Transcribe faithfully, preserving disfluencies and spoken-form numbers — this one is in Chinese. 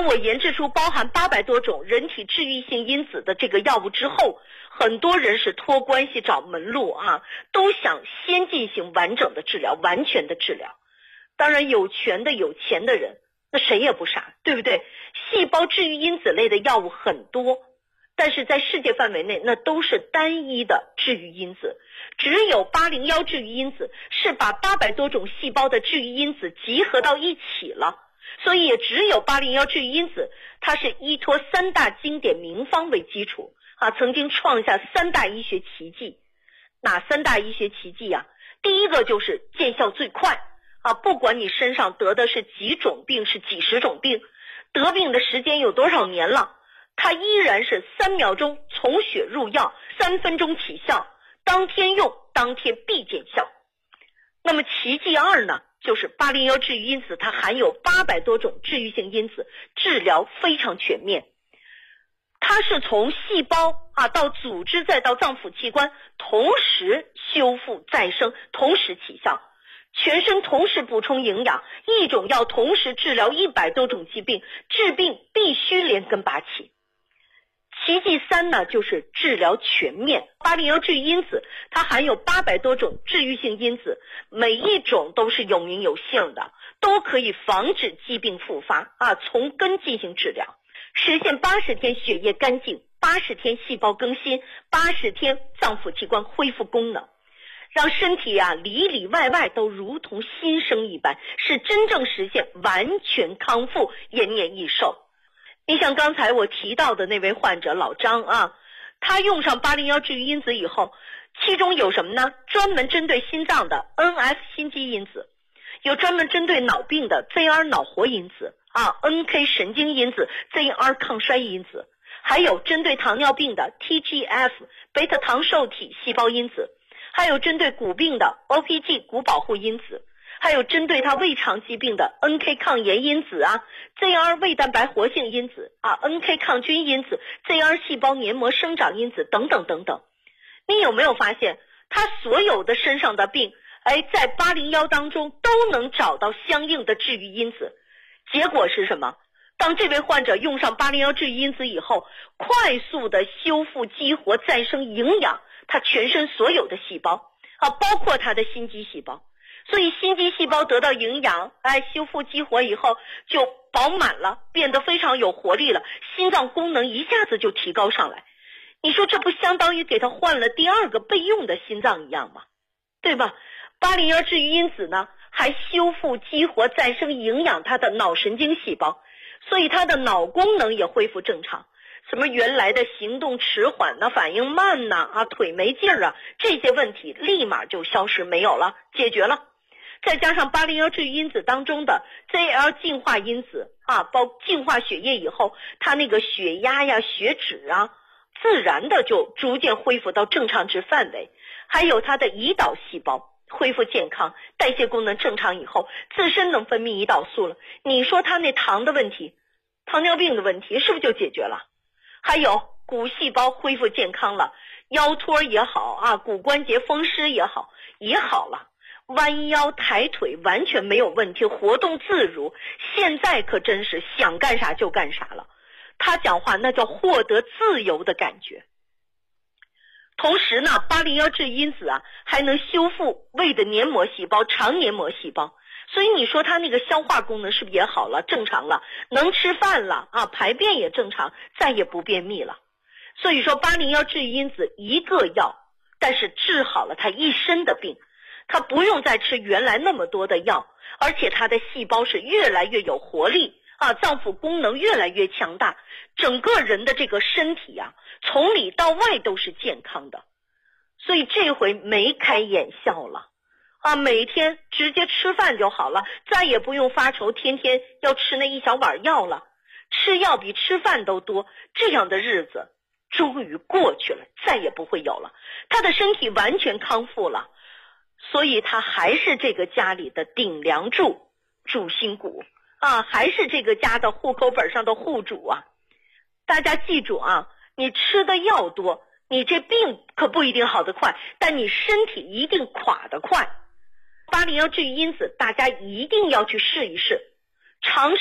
当我研制出包含八百多种人体治愈性因子的这个药物之后，很多人是托关系找门路啊，都想先进行完整的治疗，完全的治疗。当然有权的有钱的人，那谁也不傻，对不对？细胞治愈因子类的药物很多，但是在世界范围内那都是单一的治愈因子，只有八零一治愈因子是把八百多种细胞的治愈因子集合到一起了，所以也只有八零一治愈因子，它是依托三大经典名方为基础啊，曾经创下三大医学奇迹。哪三大医学奇迹啊？第一个就是见效最快啊，不管你身上得的是几种病，是几十种病，得病的时间有多少年了，它依然是三秒钟从血入药，三分钟起效，当天用当天必见效。那么奇迹二呢，就是八零一治愈因子，它含有八百多种治愈性因子，治疗非常全面。它是从细胞啊到组织再到脏腑器官同时修复再生，同时起效，全身同时补充营养，一种药同时治疗一百多种疾病，治病必须连根拔起。奇迹三呢，就是治疗全面。八零一治愈因子它含有八百多种治愈性因子，每一种都是有名有姓的，都可以防止疾病复发啊，从根进行治疗，实现八十天血液干净，八十天细胞更新，八十天脏腑器官恢复功能，让身体啊里里外外都如同新生一般，是真正实现完全康复，延年益寿。你像刚才我提到的那位患者老张啊，他用上八零一治愈因子以后，其中有什么呢？专门针对心脏的 N F 心肌因子，有专门针对脑病的 Z R 脑活因子啊 N K 神经因子 Z R 抗衰因子，还有针对糖尿病的 T G F 贝塔糖受体细胞因子，还有针对骨病的 O P G 骨保护因子，还有针对它胃肠疾病的 N K 抗炎因子啊 Z R 胃蛋白活性因子啊 N K 抗菌因子 Z R 细胞黏膜生长因子等等等等。你有没有发现他所有的身上的病，哎，在八零一当中都能找到相应的治愈因子？结果是什么？当这位患者用上八零一治愈因子以后，快速的修复激活再生营养他全身所有的细胞啊，包括他的心肌细胞。所以心肌细胞得到营养，哎，修复激活以后就饱满了，变得非常有活力了，心脏功能一下子就提高上来。你说这不相当于给他换了第二个备用的心脏一样吗？对吧？八零一治愈因子呢，还修复激活再生营养他的脑神经细胞，所以他的脑功能也恢复正常。什么原来的行动迟缓呢，反应慢呢，啊，腿没劲儿啊，这些问题立马就消失没有了，解决了。再加上八零一治愈因子当中的 Z L 净化因子啊，包净化血液以后，它那个血压呀、血脂啊，自然的就逐渐恢复到正常值范围。还有它的胰岛细胞恢复健康，代谢功能正常以后，自身能分泌胰岛素了。你说它那糖的问题，糖尿病的问题是不是就解决了？还有骨细胞恢复健康了，腰托也好啊，骨关节风湿也好也好了，弯腰抬腿完全没有问题，活动自如。现在可真是想干啥就干啥了，他讲话那叫获得自由的感觉。同时呢，八零一治愈因子啊，还能修复胃的黏膜细胞、肠黏膜细胞，所以你说他那个消化功能是不是也好了，正常了，能吃饭了啊，排便也正常，再也不便秘了。所以说八零一治愈因子一个药，但是治好了他一身的病，他不用再吃原来那么多的药，而且他的细胞是越来越有活力啊，脏腑功能越来越强大，整个人的这个身体啊，从里到外都是健康的。所以这回眉开眼笑了啊，每天直接吃饭就好了，再也不用发愁天天要吃那一小碗药了，吃药比吃饭都多，这样的日子终于过去了，再也不会有了。他的身体完全康复了，所以他还是这个家里的顶梁柱、主心骨啊，还是这个家的户口本上的户主啊。大家记住啊，你吃的药多，你这病可不一定好得快，但你身体一定垮得快。八零一治愈因子大家一定要去试一试，尝试